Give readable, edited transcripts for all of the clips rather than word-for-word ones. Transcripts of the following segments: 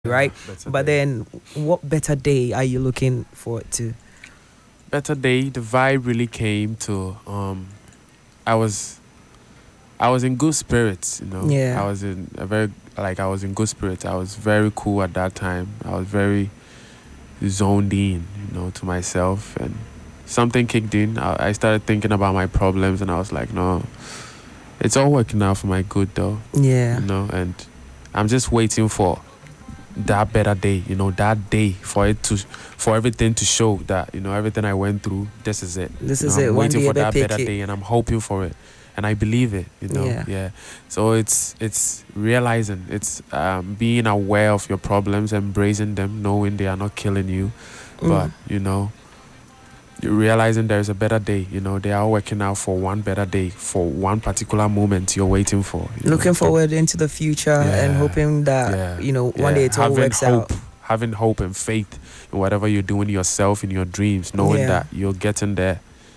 right? But day. then, what better day are you looking forward to? Better day. The vibe really came to. I was in good spirits. Yeah. I was in a very I was in good spirits. I was very cool at that time. I was very zoned in, to myself, and something kicked in. I started thinking about my problems, and I was like, no, it's all working out for my good, though. Yeah. And I'm just waiting for that better day, that day for everything to show that, everything I went through, this is it. This is I'm it. One waiting day for that pick better it. day, and I'm hoping for it. And I believe it, Yeah. Yeah. So it's realizing, it's being aware of your problems, embracing them, knowing they are not killing you. But, you're realizing there's a better day. They are working out for one better day, for one particular moment you're waiting for. Looking forward into the future and hoping that, one day it all works out. Having hope and faith in whatever you're doing yourself, in your dreams, knowing that you're getting there.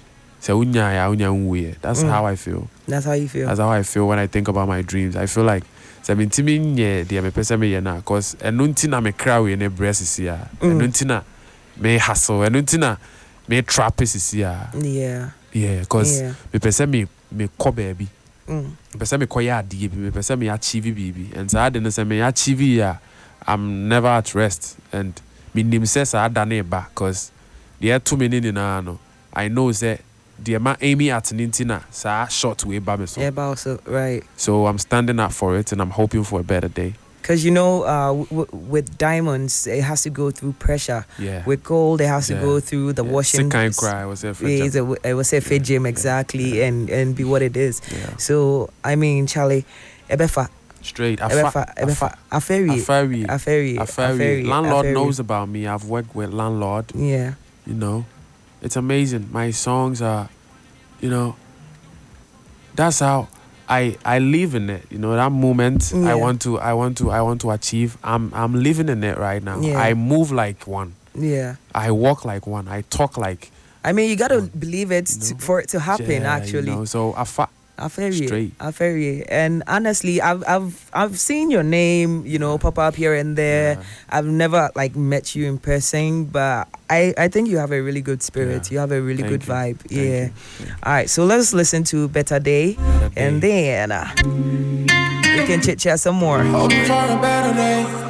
That's how I feel. That's how you feel. That's how I feel when I think about my dreams. I feel like because enuntina me cry in a breast here. Enuntina me hustle. Enuntina me trap is here. Yeah. Yeah, because me person me ko baby. Person me ko ya adi me person me achieve baby. And so I didn't say me achieve ya. I'm never at rest. And me name says I done it back because there are too many no. I know that the man aiming at Nintina, so short way by me. Yeah, but also, right. So I'm standing up for it, and I'm hoping for a better day. Because, with diamonds, it has to go through pressure. Yeah. With gold, it has to go through the washing. Kind cry. I was a it was a fit gym, exactly, and be what it is. Yeah. So, I mean, Charlie, Ebefa. Straight. Aferi. Landlord knows about me. I've worked with Landlord. Yeah. It's amazing. My songs are, that's how I live in it. That moment I want to achieve. I'm living in it right now. Yeah. I move like one. Yeah. I walk like one. I talk like. I mean, you gotta believe it for it to happen. Actually. So Aferi. And honestly, I've seen your name, pop up here and there. Yeah. I've never met you in person, but I think you have a really good spirit. You have a really good vibe. Thank you. All right, so let's listen to Better Day, and then we can chit chat some more. Hoping for a better day.